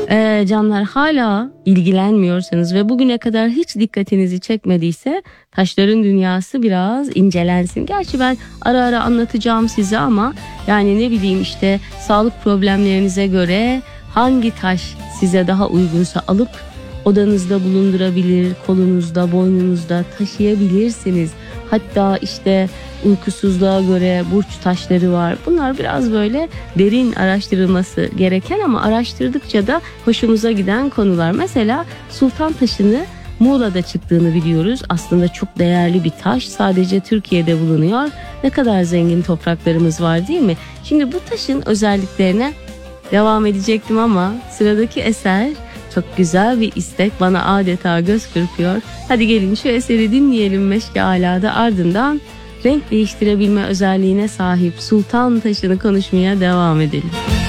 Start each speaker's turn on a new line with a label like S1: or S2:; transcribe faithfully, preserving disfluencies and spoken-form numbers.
S1: Ee, canlar, hala ilgilenmiyorsanız ve bugüne kadar hiç dikkatinizi çekmediyse taşların dünyası biraz incelensin. Gerçi ben ara ara anlatacağım size ama yani ne bileyim işte sağlık problemlerinize göre hangi taş size daha uygunsa alıp odanızda bulundurabilir, kolunuzda, boynunuzda taşıyabilirsiniz. Hatta işte uykusuzluğa göre burç taşları var. Bunlar biraz böyle derin araştırılması gereken ama araştırdıkça da hoşumuza giden konular. Mesela sultan taşını Muğla'da çıktığını biliyoruz. Aslında çok değerli bir taş. Sadece Türkiye'de bulunuyor. Ne kadar zengin topraklarımız var değil mi? Şimdi bu taşın özelliklerine devam edecektim ama sıradaki eser çok güzel bir istek, bana adeta göz kırpıyor. Hadi gelin şu eseri dinleyelim Meşke Ala'da, ardından renk değiştirebilme özelliğine sahip sultan taşını konuşmaya devam edelim.